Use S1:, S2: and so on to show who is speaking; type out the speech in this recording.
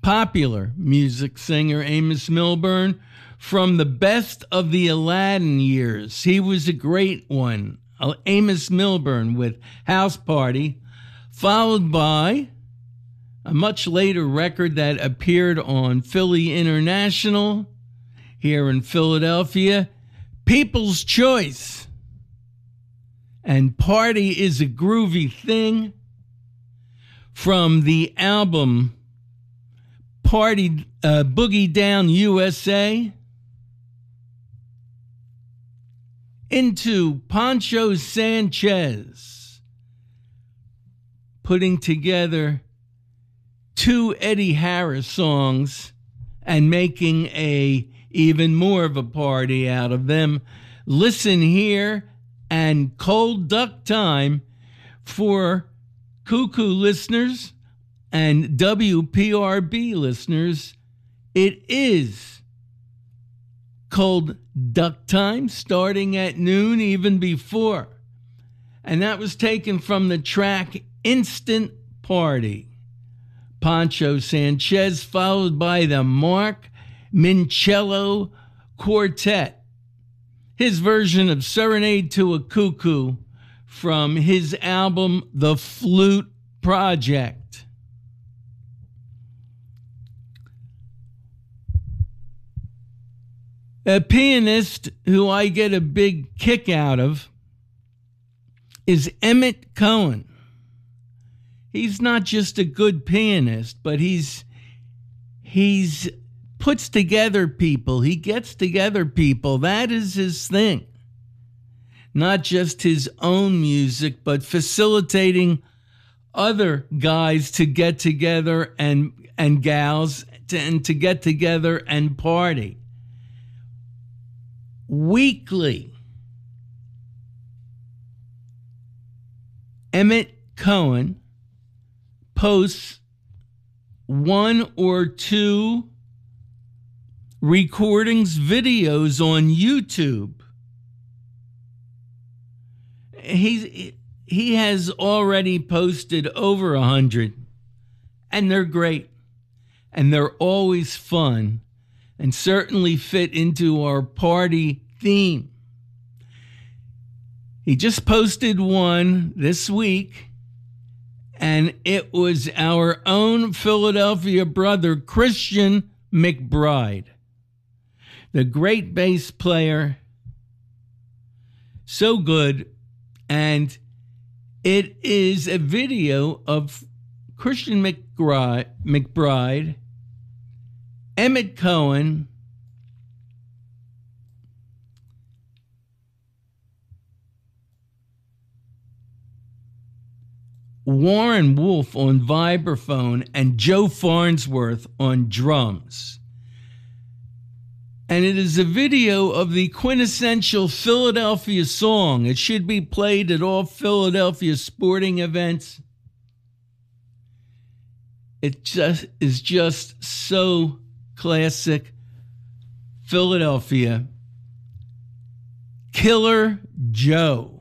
S1: popular music singer Amos Milburn from the best of the Aladdin years. He was a great one. Amos Milburn with House Party, followed by a much later record that appeared on Philly International here in Philadelphia, People's Choice. And Party is a Groovy Thing from the album Party Boogie Down USA. Into Pancho Sanchez, putting together two Eddie Harris songs and making even more of a party out of them. Listen Here and Cold Duck Time for Cuckoo listeners and WPRB listeners. It is Cold Duck Time, starting at noon, even before. And that was taken from the track Instant Party. Pancho Sanchez, followed by the Mark Mincello Quartet. His version of Serenade to a Cuckoo from his album The Flute Project. A pianist who I get a big kick out of is Emmett Cohen. He's not just a good pianist, but he's puts together people. He gets together people. That is his thing. Not just his own music, but facilitating other guys to get together and gals to get together and party. Weekly, Emmett Cohen posts one or two recordings, videos on YouTube. He has already posted over 100, and they're great, and they're always fun, and certainly fit into our party theme. He just posted one this week, and it was our own Philadelphia brother, Christian McBride, the great bass player. So good. And it is a video of Christian McBride, Emmett Cohen, Warren Wolf on vibraphone, and Joe Farnsworth on drums. And it is a video of the quintessential Philadelphia song. It should be played at all Philadelphia sporting events. It is just so classic Philadelphia. Killer Joe.